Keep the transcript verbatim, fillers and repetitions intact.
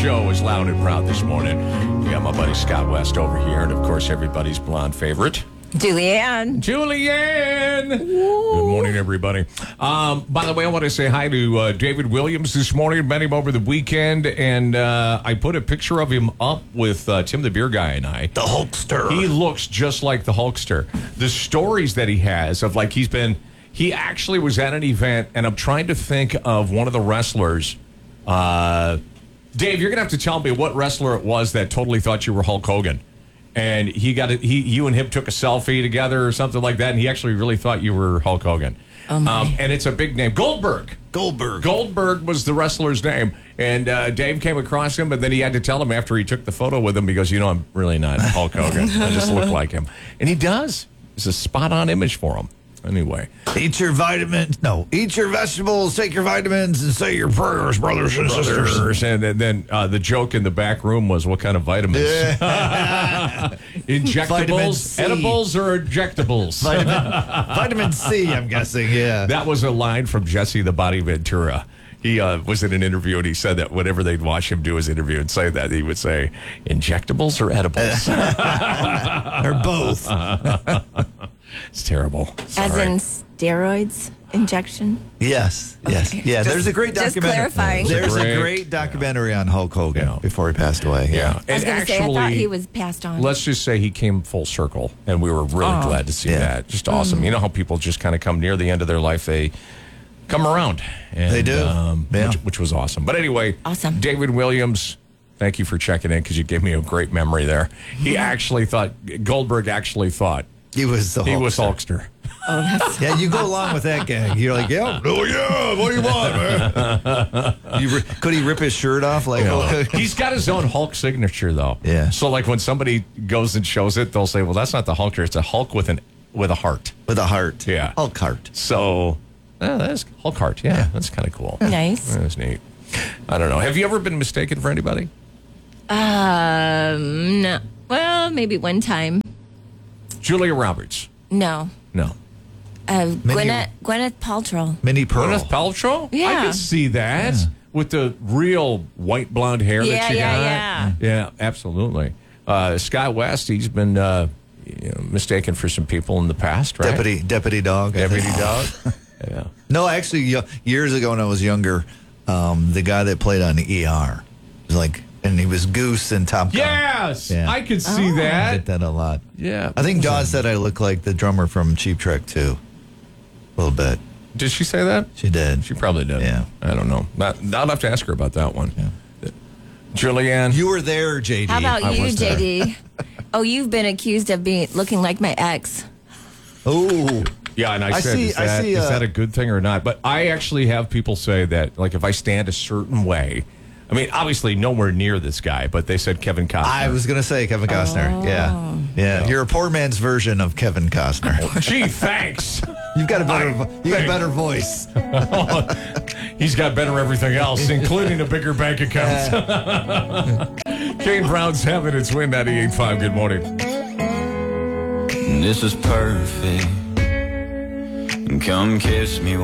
show is loud and proud this morning. We got my buddy Scott West over here, and of course, everybody's blonde favorite, Julianne. Julianne. Good morning, everybody. Um, by the way, I want to say hi to uh, David Williams this morning. Met him over the weekend, and uh, I put a picture of him up with uh, Tim the Beer Guy and I. The Hulkster. He looks just like the Hulkster. The stories that he has of like he's been, he actually was at an event, and I'm trying to think of one of the wrestlers. Uh, Dave, you're gonna have to tell me what wrestler it was that totally thought you were Hulk Hogan. And he got it. He, you and him took a selfie together or something like that, and he actually really thought you were Hulk Hogan. Oh my. Um, and it's a big name, Goldberg. Goldberg. Goldberg was the wrestler's name, and uh, Dave came across him, but then he had to tell him after he took the photo with him, he goes, "You know, I'm really not Hulk Hogan. I just look like him," and he does. It's a spot-on image for him. Anyway, Eat your vitamins. No, eat your vegetables, take your vitamins, and say your prayers, brothers and sisters. and, and then uh, the joke in the back room was, "What kind of vitamins? Vitamin Injectables, C. edibles, or injectables?" Vitamin, vitamin C, I'm guessing, yeah. That was a line from Jesse the Body Ventura. He uh, was in an interview, and he said that whenever they'd watch him do his interview and say that, he would say, "Injectables or edibles?" Or both. It's terrible. As Sorry. in steroids injection? Yes, yes. Okay. Yeah, Just- there's a great just documentary. clarifying. There's Great- a great documentary on Hulk Hogan Yeah. before he passed away. Yeah. Yeah. I was And going to say, I thought actually, he was passed on. let's just say he came full circle, and we were really Oh. glad to see Yeah. that. Just awesome. You know how people just kind of come near the end of their life, they come around. And, They do. Um, Yeah. which, which was awesome. But anyway, Awesome. David Williams, thank you for checking in because you gave me a great memory there. He actually thought, Goldberg actually thought He was the he Hulkster. was Hulkster. Oh, that's Yeah, you go along with that gang. You're like, yeah, oh yeah, what do you want, man? You ri- could he rip his shirt off? Like, oh, He's got his own Hulk signature, though. Yeah. So, like, when somebody goes and shows it, they'll say, "Well, that's not the Hulkster; it's a Hulk with an with a heart." with a heart. Yeah. Hulk heart. So, uh, that's Hulk heart. Yeah, that's kind of cool. nice. That's neat. I don't know. Have you ever been mistaken for anybody? Um, no. Well, maybe one time. Julia Roberts. No. No. Uh, Gwyneth, Gwyneth Paltrow. Mini Pearl. Gwyneth Paltrow? I Yeah. could see that with the real white blonde hair Yeah, that she yeah, got. yeah. Yeah, absolutely. Uh, Scott West, he's been uh, you know, mistaken for some people in the past, right? Deputy, deputy dog. I Deputy think. dog. Yeah. No, actually, y- years ago when I was younger, um, the guy that played on E R was like, and he was Goose in Top Gun. Yes, Yeah. I could see I that. get that a lot. Yeah. I think Dawn said I look like the drummer from Cheap Trick too. A little bit. Did she say that? She did. She probably did. Yeah. I don't know. Not, I'll have to ask her about that one. Julianne. You were there, J D. How about I you, was there. J D? Oh, you've been accused of being looking like my ex. Oh, Yeah, and I, I said, see- is, I that, see, is uh, that a good thing or not? But I actually have people say that, like, if I stand a certain way, I mean, obviously nowhere near this guy, but they said Kevin Costner. I was gonna say Kevin Costner. Yeah. yeah, You're a poor man's version of Kevin Costner. Gee, thanks. You've got a better, vo- you got a Thanks. better voice. He's got better everything else, including a bigger bank account. Kane Brown's having its win ninety-eight point five. Good morning. This is perfect. Come kiss me.